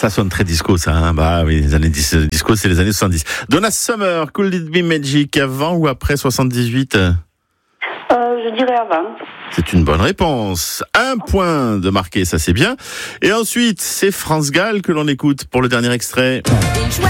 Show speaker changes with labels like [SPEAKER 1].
[SPEAKER 1] Ça sonne très disco, ça. Hein. Bah oui, les années disco, c'est les années 70. Donna Summer, Could It Be Magic, avant ou après 78 ?
[SPEAKER 2] Je dirais avant.
[SPEAKER 1] C'est une bonne réponse. Un point de marqué, ça c'est bien. Et ensuite, c'est France Gall que l'on écoute pour le dernier extrait.